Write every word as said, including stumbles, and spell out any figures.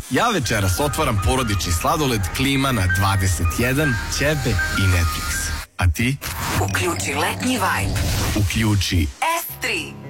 Ja večeras otvaram porodični sladoled, klima na dvadeset jedan, ćebe i Netflix. A ti? Uključi letnji vibe. Uključi S tri.